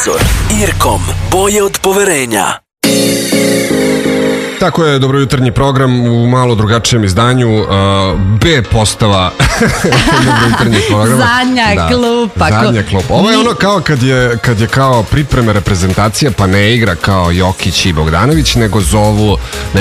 Irkom, boje od poverenja. Tako je, dobrojutarnji program u malo drugačijem izdanju, B postava dobrojutarnjeg programa. Zadnja klupa. Zadnja klupa. Ovo je ono kao kad je kao pripreme reprezentacije, pa ne igra kao Jokić i Bogdanović, nego zovu...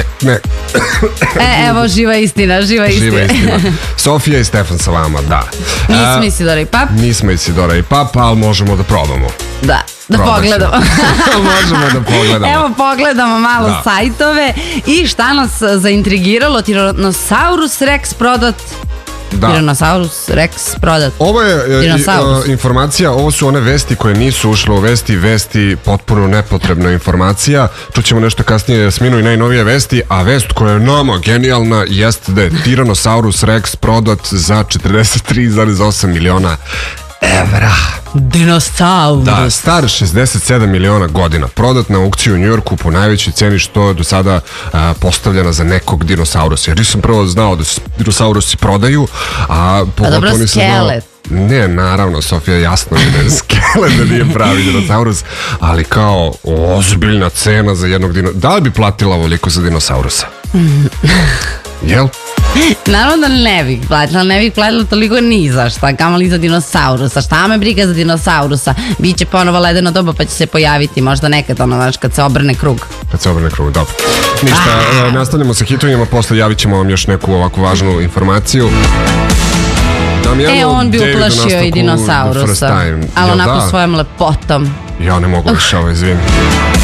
Evo, živa istina. Sofija i Stefan sa vama, da. Nismo Isidora i Pap. Nismo Isidora i Pap, ali možemo da probamo. Da pogledamo. Možemo da pogledamo. Evo, pogledamo malo sajtove i šta nas zaintrigiralo. Tyrannosaurus Rex prodat. Tyrannosaurus Rex prodat. Ovo je informacija, ovo su one vesti koje nisu ušle u vesti, potpuno nepotrebna informacija. Čućemo nešto kasnije Jasminu i najnovije vesti, a vest koja je nama genijalna jeste da je Tyrannosaurus Rex prodat za 43,8 miliona evra. Dinosaurus. Da, star 67 miliona godina, prodat na aukciju u Njujorku po najvećoj ceni što je do sada postavljena za nekog dinosaurusa. Jer nisam prvo znao da se dinosaurusi prodaju, a dobro, skelet. Ne, naravno, Sofija, jasno je da je skelet, da nije pravi dinosaurus, ali kao ozbiljna cena za jednog dinosaurusa. Da li bi platila ovoliko za dinosaurusa? Jel? Naravno da ne bih platila toliko ni za šta, kamali za dinosaurusa. Šta me briga za dinosaurusa? Biće ponovo ledeno doba pa će se pojaviti možda nekad, kad se obrne krug. Dobro. Ništa, nastavljamo sa hitovima, posle javit ćemo vam još neku ovakvu važnu informaciju. On bi uplašio i dinosaurusa, ali onako svojom lepotom. Ja ne mogu više ovo, izvini.